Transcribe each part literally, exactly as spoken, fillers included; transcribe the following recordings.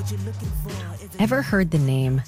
Ever heard the name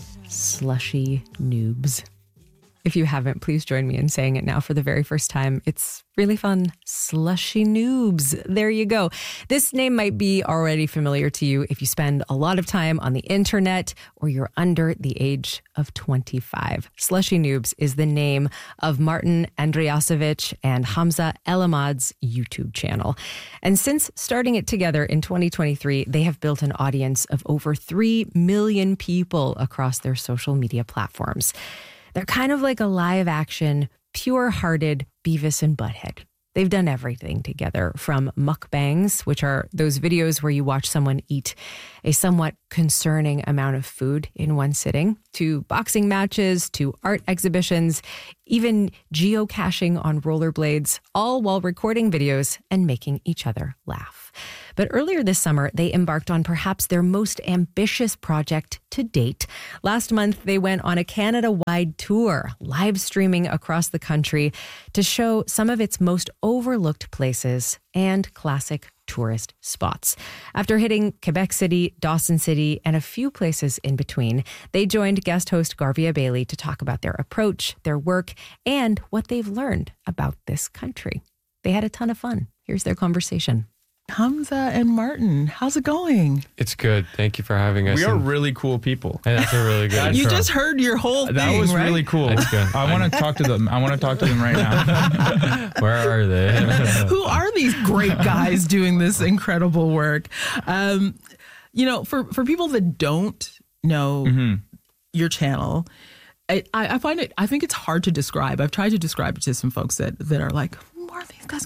Slushy Noobs? If you haven't, please join me in saying it now for the very first time. It's really fun. Slushy Noobs. There you go. This name might be already familiar to you if you spend a lot of time on the internet or you're under the age of twenty-five. Slushy Noobs is the name of Martin Andriasovich and Hamza Elamad's YouTube channel. And since starting it together in twenty twenty-three, they have built an audience of over three million people across their social media platforms. They're kind of like a live-action, pure-hearted Beavis and Butthead. They've done everything together, from mukbangs, which are those videos where you watch someone eat a somewhat concerning amount of food in one sitting, to boxing matches, to art exhibitions, even geocaching on rollerblades, all while recording videos and making each other laugh. But earlier this summer, they embarked on perhaps their most ambitious project to date. Last month, they went on a Canada-wide tour, live streaming across the country to show some of its most overlooked places and classic tourist spots. After hitting Quebec City, Dawson City, and a few places in between, they joined guest host Garvia Bailey to talk about their approach, their work, and what they've learned about this country. They had a ton of fun. Here's their conversation. Hamza and Martin, how's it going? It's good. Thank you for having us. We are really cool people. And that's a really good You intro. just heard your whole thing, That was right? really cool. That's good. I want to talk to them. I want to talk to them right now. Where are they? Who are these great guys doing this incredible work? Um, you know, for, for people that don't know Mm-hmm. your channel, I, I find it, I think it's hard to describe. I've tried to describe it to some folks that, that are like, who are these guys?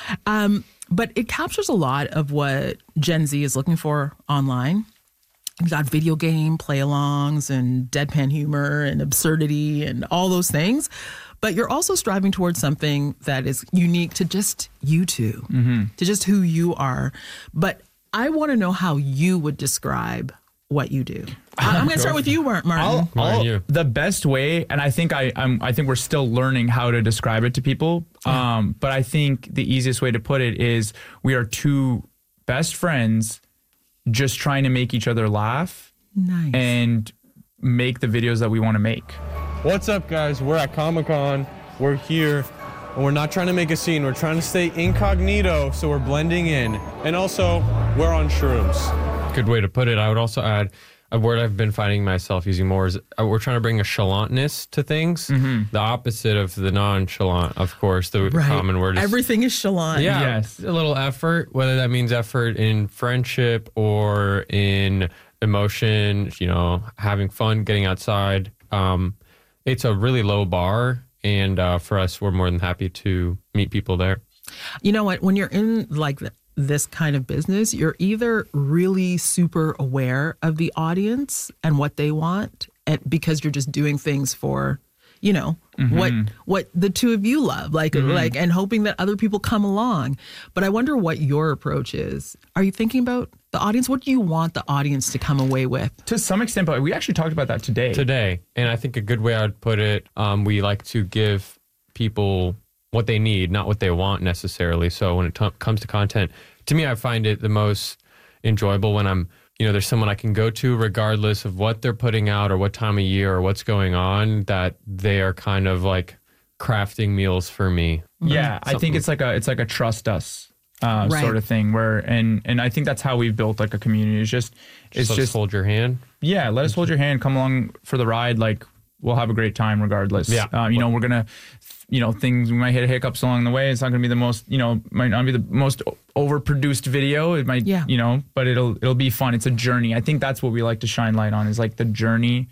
Um, but it captures a lot of what Gen Z is looking for online. You've got video game play-alongs and deadpan humor and absurdity and all those things. But you're also striving towards something that is unique to just you two, mm-hmm. to just who you are. But I want to know how you would describe what you do. I'm going to start with you, Martin. I'll, I'll, you. the best way, and I think I, I'm, I think we're still learning how to describe it to people. Yeah. Um, but I think the easiest way to put it is we are two best friends just trying to make each other laugh Nice. and make the videos that we want to make. What's up, guys? We're at Comic-Con. We're here, and we're not trying to make a scene. We're trying to stay incognito, so we're blending in. And also, we're on shrooms. Good way to put it. I would also add a word I've been finding myself using more is uh, we're trying to bring a chalantness to things. Mm-hmm. The opposite of the nonchalant, of course, the Right. common word is Everything is chalant. Yeah, Yes. a little effort, whether that means effort in friendship or in emotion, you know, having fun, getting outside. Um, it's a really low bar. And uh, for us, we're more than happy to meet people there. You know what? When you're in like th- this kind of business, you're either really super aware of the audience and what they want, and because you're just doing things for, you know, mm-hmm. what what the two of you love, like mm-hmm. like, and hoping that other people come along. But I wonder what your approach is. Are you thinking about the audience? What do you want the audience to come away with? To some extent, but we actually talked about that today. Today, and I think a good way I'd put it, um, we like to give people what they need, not what they want necessarily. So when it t- comes to content, to me, I find it the most enjoyable when I'm, you know, there's someone I can go to regardless of what they're putting out or what time of year or what's going on, that they are kind of like crafting meals for me. Yeah, I think it's like a it's like a trust us uh, Right. sort of thing where and and I think that's how we've built like a community. It's just it's Just, just hold your hand. yeah, let us hold your hand, come along for the ride. Like we'll have a great time regardless. Yeah. uh, you know we're gonna. You know, things, we might hit hiccups along the way. It's not going to be the most, you know, might not be the most overproduced video. It might, Yeah. you know, but it'll it'll be fun. It's a journey. I think that's what we like to shine light on is like the journey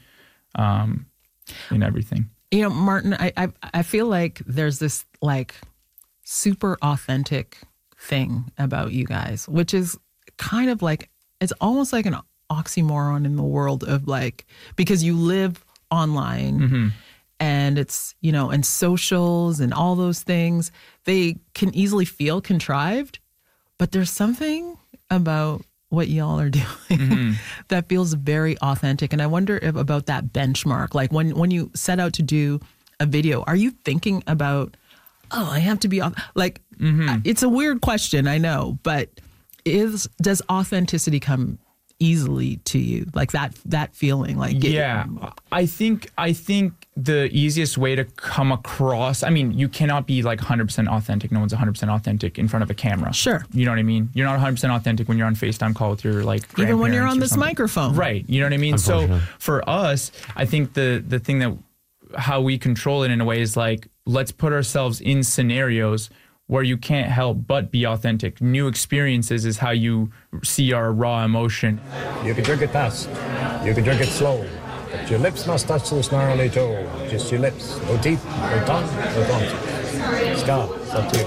um, in everything. You know, Martin, I, I I feel like there's this like super authentic thing about you guys, which is kind of like, it's almost like an oxymoron in the world of like, because you live online. Mm-hmm. And it's, you know, and socials and all those things, they can easily feel contrived, but there's something about what y'all are doing mm-hmm. that feels very authentic. And I wonder if about that benchmark, like when, when you set out to do a video, are you thinking about, oh, I have to be like, mm-hmm. it's a weird question, I know, but is, does authenticity come easily to you, like that that feeling, like it- Yeah, I think I think the easiest way to come across, I mean, you cannot be like one hundred percent authentic. No one's one hundred percent authentic in front of a camera. Sure. You know what I mean? You're not one hundred percent authentic when you're on FaceTime call with your like even when you're grandparents on or this something. microphone, Right. You know what I mean? So Unfortunately. for us, I think the the thing that how we control it in a way is like, let's put ourselves in scenarios where you can't help but be authentic. New experiences is how you see our raw emotion. You can drink it fast, you can drink it slow, but your lips must touch the snarly toe. Just your lips, no teeth, no tongue, no thumbs. Scott, it's up to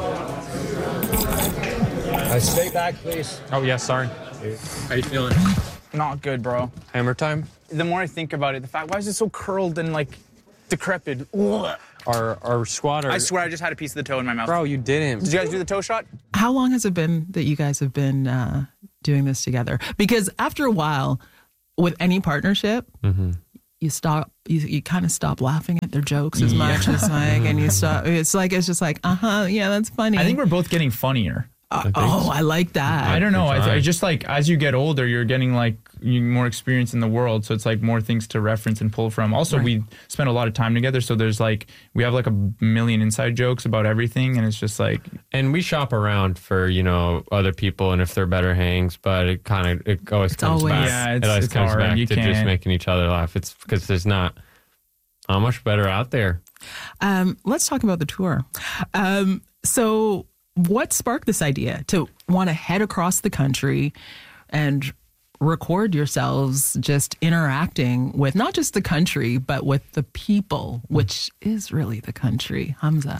you. Uh, stay back, please. Oh, yeah, sorry. How you feeling? Not good, bro. Hammer time? The more I think about it, the fact, why is it so curled and like decrepit? Ugh. Our, our squad... Are, I swear I just had a piece of the toe in my mouth. Bro, you didn't. Did you guys do the toe shot? How long has it been that you guys have been uh, doing this together? Because after a while, with any partnership, Mm-hmm. you stop, you, you kind of stop laughing at their jokes as much as like, and you stop. It's like it's just like, uh huh, yeah, that's funny. I think we're both getting funnier. Uh, oh, I like that. I don't know. I, That's th- I right. just like as you get older, you're getting like you more experience in the world, so it's like more things to reference and pull from. Also, we spend a lot of time together, so there's like we have like a million inside jokes about everything, and it's just like And we shop around for, you know, other people and if they're better hangs, but it kind of, it always comes always- back. Yeah, it it's- always it's comes hard. back You to just can't- making each other laugh. It's because there's not how much better out there. Um, let's talk about the tour. Um, so, what sparked this idea to want to head across the country and record yourselves just interacting with not just the country, but with the people, which is really the country? Hamza.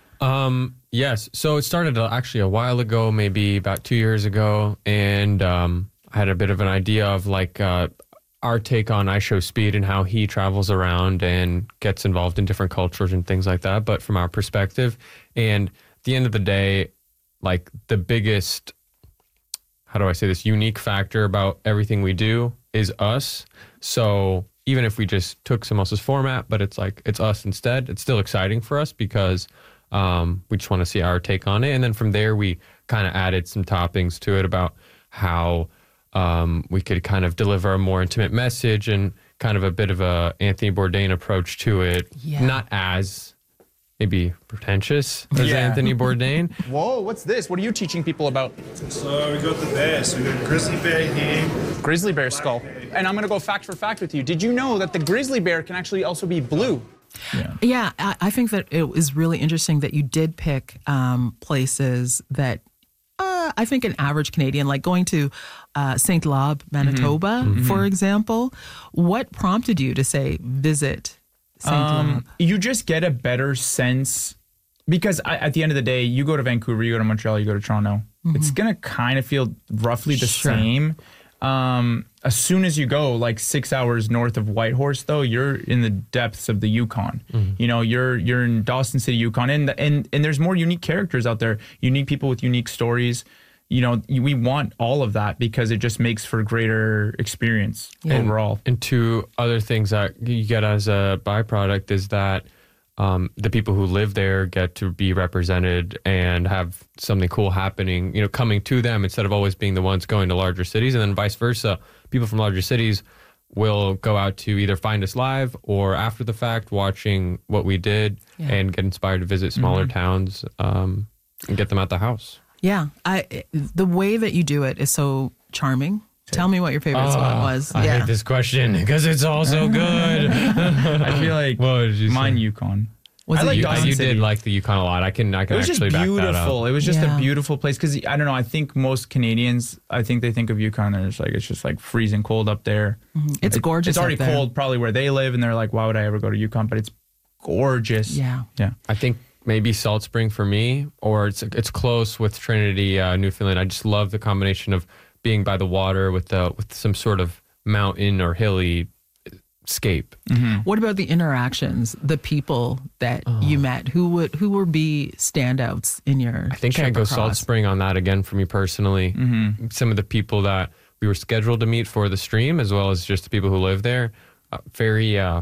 Um, yes. So it started uh, actually a while ago, maybe about two years ago. And um, I had a bit of an idea of like uh, our take on I Show Speed and how he travels around and gets involved in different cultures and things like that, but from our perspective. And at the end of the day, like the biggest, how do I say this, unique factor about everything we do is us. So even if we just took someone else's format, but it's like, it's us instead, it's still exciting for us because um, we just want to see our take on it. And then from there, we kind of added some toppings to it about how um, we could kind of deliver a more intimate message and kind of a bit of a Anthony Bourdain approach to it. Yeah. Not as maybe pretentious as Yeah. Anthony Bourdain. Whoa, what's this? What are you teaching people about? So we got the bears. We got grizzly bear here. Grizzly bear skull. And I'm going to go fact for fact with you. Did you know that the grizzly bear can actually also be blue? Yeah, I, I think that it was really interesting that you did pick um, places that uh, I think an average Canadian, like going to uh, Saint Lob, Manitoba, Mm-hmm. for example. What prompted you to say visit Saint Lob? Um, you just get a better sense because I, at the end of the day, you go to Vancouver, you go to Montreal, you go to Toronto. It's gonna kind of feel roughly the Sure. same. Um, as soon as you go like six hours north of Whitehorse, though, you're in the depths of the Yukon. You know, you're you're in Dawson City, Yukon, and and and there's more unique characters out there, unique people with unique stories. You know, we want all of that because it just makes for greater experience overall. And two other things that you get as a byproduct is that um, the people who live there get to be represented and have something cool happening, you know, coming to them instead of always being the ones going to larger cities. And then vice versa, people from larger cities will go out to either find us live or after the fact watching what we did Yeah. and get inspired to visit smaller towns um, and get them out the house. Yeah, I the way that you do it is so charming. Tell me what your favorite spot was. I yeah. hate this question because it's all so good. I feel like What did you mine say? Yukon. Was I it like You, Yukon? Dawson you City. did like the Yukon a lot. I can I It can was just actually back that beautiful. up. It was just Yeah. a beautiful place because I don't know. I think most Canadians, I think they think of Yukon and it's like it's just like freezing cold up there. It's Like, gorgeous. It's already up there. cold probably where they live, and they're like, "Why would I ever go to Yukon?" But it's gorgeous. Yeah. yeah. I think maybe Salt Spring for me, or it's it's close with Trinity, uh, Newfoundland. I just love the combination of being by the water with the with some sort of mountain or hilly scape. What about the interactions, the people that you met? Who would who would be standouts in your I think trip I go Salt across? Spring on that again for me personally. Some of the people that we were scheduled to meet for the stream, as well as just the people who live there, uh, very, uh,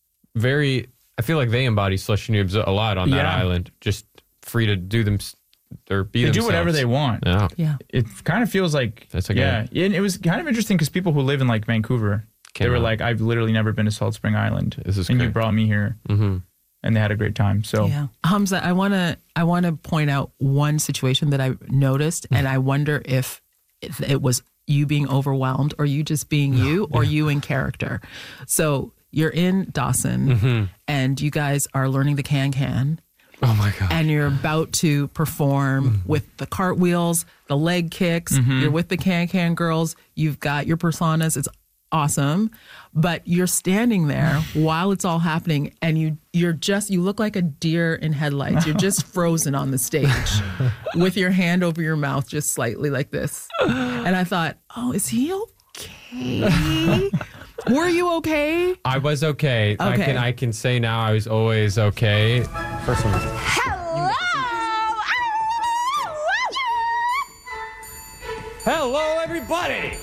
very. I feel like they embody Slushy Noobs a lot on that Yeah. island. Just free to do them or be They themselves. do whatever they want. Yeah. Yeah. It kind of feels like That's okay. yeah. And it was kind of interesting because people who live in like Vancouver, Came they were out. like, I've literally never been to Salt Spring Island, This is and you great. brought me here, Mm-hmm. and they had a great time. So Yeah. Hamza, I want to I want to point out one situation that I noticed, and I wonder if if it was you being overwhelmed or you just being you or you in character. So you're in Dawson Mm-hmm. and you guys are learning the can-can Oh my God. and you're about to perform with the cartwheels, the leg kicks, you're with the can-can girls, you've got your personas, it's awesome, but you're standing there while it's all happening and you you're just you look like a deer in headlights. You're just frozen on the stage with your hand over your mouth just slightly like this. And I thought, "Oh, is he okay? Were you okay?" I was okay. I Okay. can I can say now I was always okay. First one. Hello, everybody.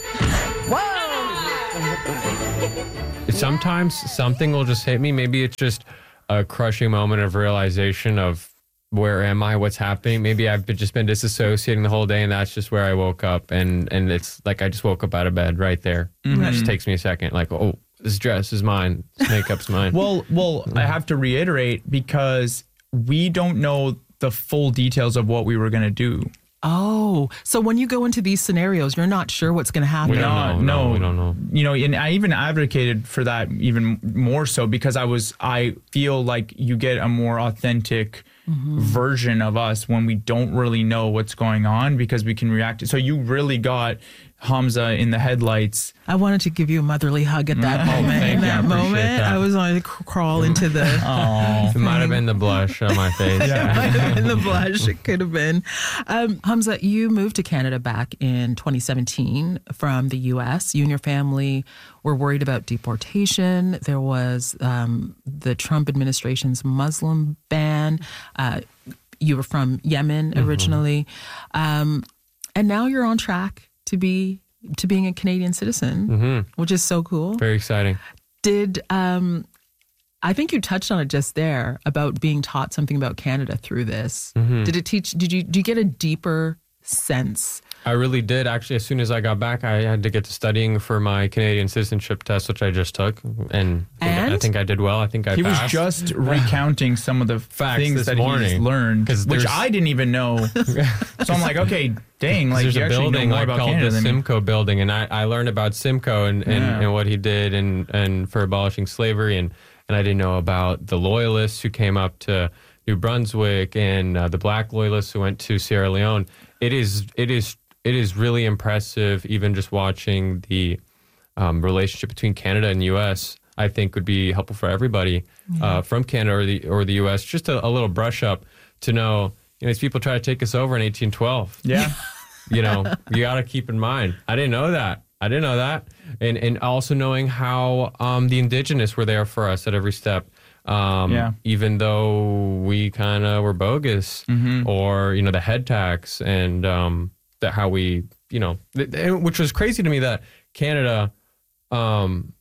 Sometimes something will just hit me. Maybe it's just a crushing moment of realization of where am I, what's happening. Maybe I've been, just been disassociating the whole day, and that's just where I woke up. And and it's like I just woke up out of bed right there. Mm-hmm. It just takes me a second. Like, oh, this dress is mine. This makeup's mine. Well, well, I have to reiterate because we don't know the full details of what we were going to do. Oh, so when you go into these scenarios, you're not sure what's going to happen. We don't know. no, No, we don't know. You know, and I even advocated for that even more so because I was, I feel like you get a more authentic version of us when we don't really know what's going on because we can react. So you really got Hamza in the headlights. I wanted to give you a motherly hug at that moment. thank In you. I that appreciate moment, that. I was on to crawl into the. Oh, It might have been the blush on my face. It might have been the blush. It could have been. Um, Hamza, you moved to Canada back in twenty seventeen from the U S. You and your family were worried about deportation. There was um, the Trump administration's Muslim ban. Uh, you were from Yemen originally. Um, and now you're on track to be to being a Canadian citizen, which is so cool. Very exciting. Did um, I think you touched on it just there about being taught something about Canada through this? Did it teach? Did you? Do you get a deeper sense? I really did. Actually, as soon as I got back, I had to get to studying for my Canadian citizenship test, which I just took. And, I, think, I And? think I did well. I think I he was passed. just recounting some of the Facts things this that morning. he's learned, 'Cause which there's- I didn't even know. So I'm like, okay, dang, like There's you a actually know building more like about called Canada the than me. Simcoe building, and I, I learned about Simcoe and, and, Yeah. and what he did and, and for abolishing slavery, and, and I didn't know about the loyalists who came up to New Brunswick and uh, the black loyalists who went to Sierra Leone. It is it is it is really impressive, even just watching the um, relationship between Canada and U S. I think would be helpful for everybody uh, from Canada or the or the U S. Just a, a little brush up to know, you know, these people try to take us over in eighteen twelve. Yeah. You know, you got to keep in mind. I didn't know that. I didn't know that. And and also knowing how um, the indigenous were there for us at every step. Um, Yeah. Even though we kind of were bogus or, you know, the head tax and um, that how we, you know, th- th- which was crazy to me that Canada um,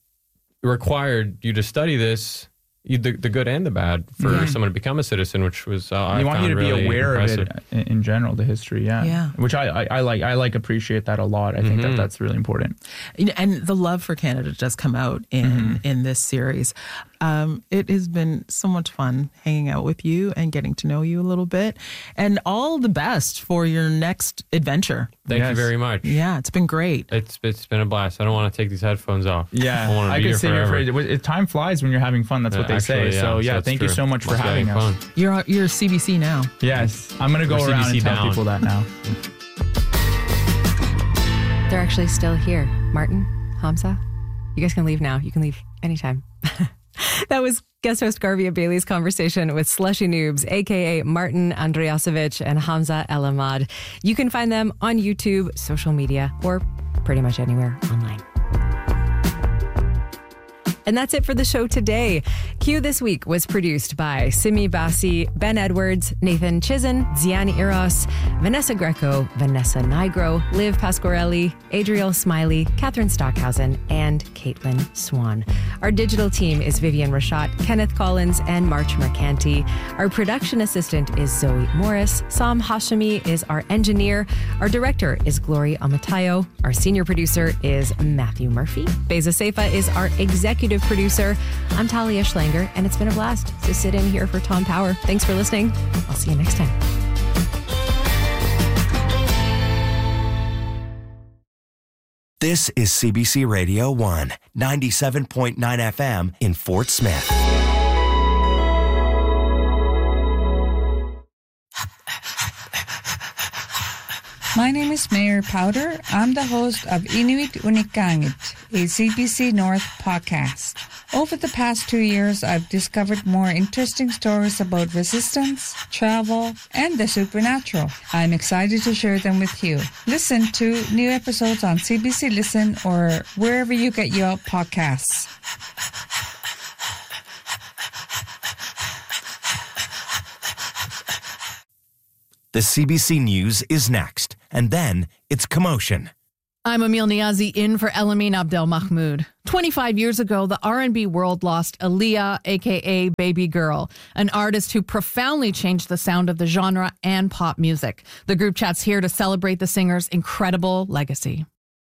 required you to study this, you, the, the good and the bad, for Yeah. someone to become a citizen, which was, uh, I They want you to found be really aware impressive. of it in, in general, the history, yeah. Yeah. Which I, I, I like. I like appreciate that a lot. I think that that's really important. You know, and the love for Canada does come out in in this series. Um, it has been so much fun hanging out with you and getting to know you a little bit. And all the best for your next adventure. Thank you Yes. very much. Yeah, it's been great. It's it's been a blast. I don't want to take these headphones off. Yeah, I want to I be could here sit here forever. for it. Time flies when you're having fun. That's what they Actually, say. So yeah, that's thank you true. so much for Must be having having us. fun. You're you're C B C now. Yes, I'm gonna go We're around C B C and tell down. people that now. They're actually still here. Martin, Hamza, you guys can leave now. You can leave anytime. That was guest host Garvia Bailey's conversation with Slushy Noobs, a k a. Martin Andriasovich and Hamza El Ahmad. You can find them on YouTube, social media, or pretty much anywhere online. And that's it for the show today. Q This Week was produced by Simi Bassi, Ben Edwards, Nathan Chizen, Ziani Eros, Vanessa Greco, Vanessa Nigro, Liv Pasquarelli, Adriel Smiley, Catherine Stockhausen, and Caitlin Swan. Our digital team is Vivian Rashat, Kenneth Collins, and March Mercanti. Our production assistant is Zoe Morris. Sam Hashemi is our engineer. Our director is Glory Amatayo. Our senior producer is Matthew Murphy. Beza Seifa is our executive producer. I'm Talia Schlanger, and it's been a blast to sit in here for Tom Power. Thanks for listening. I'll see you next time. This is C B C Radio one, ninety-seven point nine F M in Fort Smith. My name is Mayor Powder. I'm the host of Inuit Unikangit, a C B C North podcast. Over the past two years, I've discovered more interesting stories about resistance, travel, and the supernatural. I'm excited to share them with you. Listen to new episodes on C B C Listen or wherever you get your podcasts. The C B C News is next, and then it's Commotion. I'm Emil Niazi in for Elamin Abdel Mahmoud. twenty-five years ago, the R and B world lost Aaliyah, a k a. Baby Girl, an artist who profoundly changed the sound of the genre and pop music. The group chat's here to celebrate the singer's incredible legacy.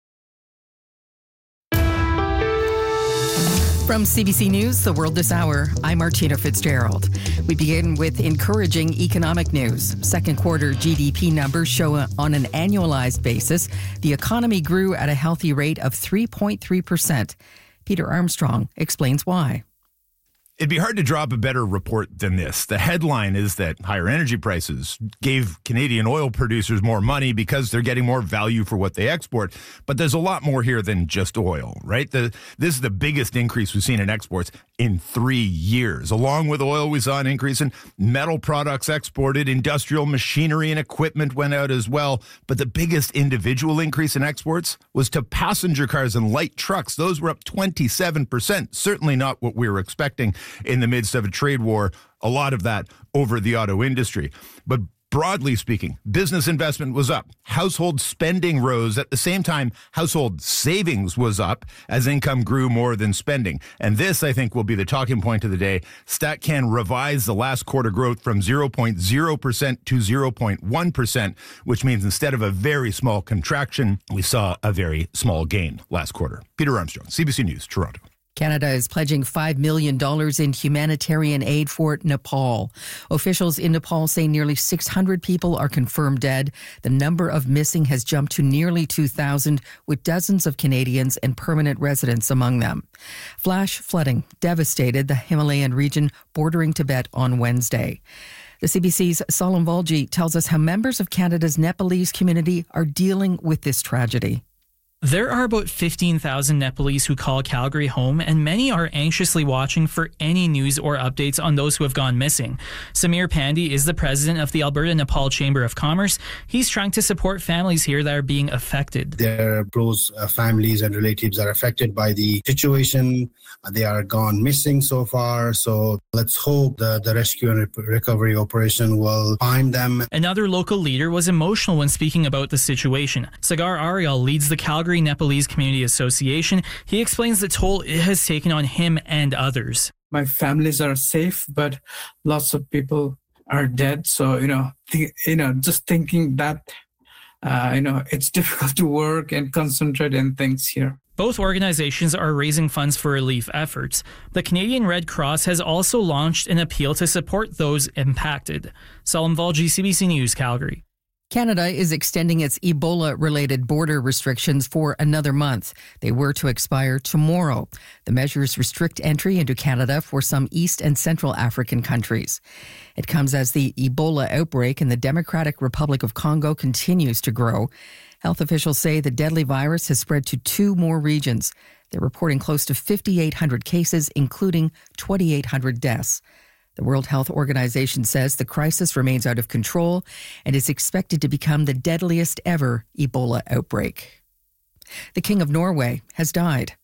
From C B C News, The World This Hour, I'm Martina Fitzgerald. We begin with encouraging economic news. Second quarter G D P numbers show on an annualized basis, the economy grew at a healthy rate of three point three percent. Peter Armstrong explains why. It'd be hard to draw up a better report than this. The headline is that higher energy prices gave Canadian oil producers more money because they're getting more value for what they export. But there's a lot more here than just oil, right? The, this is the biggest increase we've seen in exports in three years. Along with oil, we saw an increase in metal products exported. Industrial machinery and equipment went out as well. But the biggest individual increase in exports was to passenger cars and light trucks. Those were up twenty-seven percent. Certainly not what we were expecting in the midst of a trade war, a lot of that over the auto industry. But broadly speaking, business investment was up. Household spending rose. At the same time, household savings was up as income grew more than spending. And this, I think, will be the talking point of the day. StatCan revised the last quarter growth from zero point zero percent to zero point one percent, which means instead of a very small contraction, we saw a very small gain last quarter. Peter Armstrong, C B C News, Toronto. Canada is pledging five million dollars in humanitarian aid for Nepal. Officials in Nepal say nearly six hundred people are confirmed dead. The number of missing has jumped to nearly two thousand, with dozens of Canadians and permanent residents among them. Flash flooding devastated the Himalayan region bordering Tibet on Wednesday. The C B C's Salam Valji tells us how members of Canada's Nepalese community are dealing with this tragedy. There are about fifteen thousand Nepalese who call Calgary home, and many are anxiously watching for any news or updates on those who have gone missing. Samir Pandey is the president of the Alberta Nepal Chamber of Commerce. He's trying to support families here that are being affected. Their bros, uh, families and relatives are affected by the situation. They are gone missing so far. So let's hope the, the rescue and re- recovery operation will find them. Another local leader was emotional when speaking about the situation. Sagar Ariel leads the Calgary Nepalese Community Association. He explains the toll it has taken on him and others. My families are safe, but lots of people are dead. So, you know, th- you know, just thinking that, uh, you know, it's difficult to work and concentrate on things here. Both organizations are raising funds for relief efforts. The Canadian Red Cross has also launched an appeal to support those impacted. Salam Valji, C B C News, Calgary. Canada is extending its Ebola-related border restrictions for another month. They were to expire tomorrow. The measures restrict entry into Canada for some East and Central African countries. It comes as the Ebola outbreak in the Democratic Republic of Congo continues to grow. Health officials say the deadly virus has spread to two more regions. They're reporting close to fifty-eight hundred cases, including twenty-eight hundred deaths. The World Health Organization says the crisis remains out of control and is expected to become the deadliest ever Ebola outbreak. The King of Norway has died.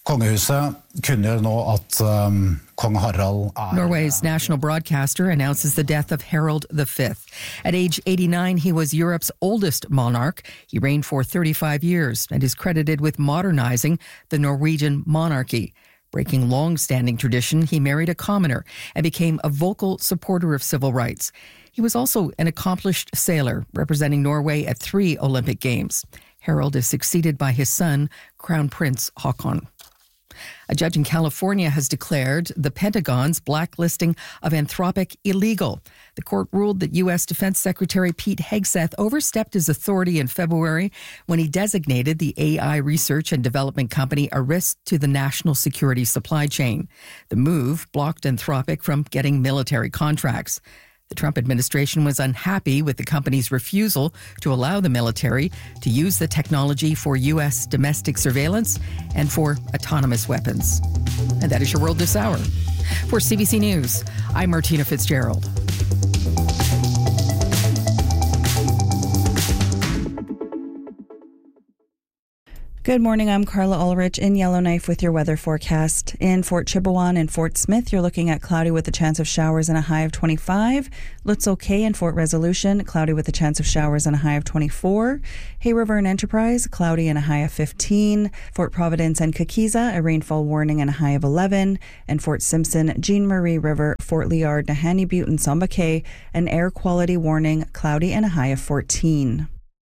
Kongehuset kunngjør nå at um, kong Harald er... Norway's national broadcaster announces the death of Harald the Fifth. At age eighty-nine, he was Europe's oldest monarch. He reigned for thirty-five years and is credited with modernizing the Norwegian monarchy. Breaking long-standing tradition, he married a commoner and became a vocal supporter of civil rights. He was also an accomplished sailor, representing Norway at three Olympic Games. Harald is succeeded by his son, Crown Prince Haakon. A judge in California has declared the Pentagon's blacklisting of Anthropic illegal. The court ruled that U S Defense Secretary Pete Hegseth overstepped his authority in February when he designated the A I research and development company a risk to the national security supply chain. The move blocked Anthropic from getting military contracts. The Trump administration was unhappy with the company's refusal to allow the military to use the technology for U S domestic surveillance and for autonomous weapons. And that is your World This Hour. For C B C News, I'm Martina Fitzgerald. Good morning, I'm Carla Ulrich in Yellowknife with your weather forecast. In Fort Chipewyan and Fort Smith, you're looking at cloudy with a chance of showers and a high of twenty-five. Looks okay in Fort Resolution, cloudy with a chance of showers and a high of twenty-four. Hay River and Enterprise, cloudy and a high of fifteen. Fort Providence and Kakiza, a rainfall warning and a high of eleven. And Fort Simpson, Jean Marie River, Fort Liard, Nahanni Butte, and Samba Cay, an air quality warning, cloudy and a high of fourteen.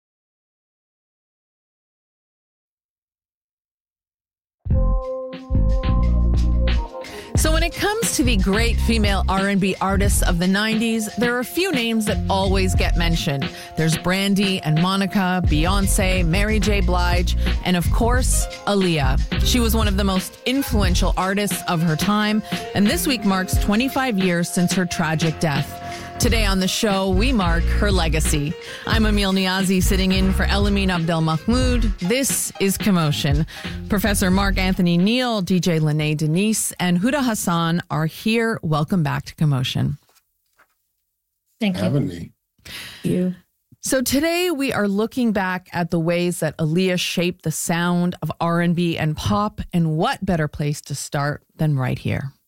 So when it comes to the great female R and B artists of the nineties, there are a few names that always get mentioned. There's Brandy and Monica, Beyonce, Mary J. Blige, and of course, Aaliyah. She was one of the most influential artists of her time, and this week marks twenty-five years since her tragic death. Today on the show, we mark her legacy. I'm Emil Niazi, sitting in for Elamin Abdelmahmoud. This is Commotion. Professor Mark Anthony Neal, D J Lene Denise, and Huda Hassan are here. Welcome back to Commotion. Thank you. Having me. You. So today we are looking back at the ways that Aaliyah shaped the sound of R and B and pop, and what better place to start than right here.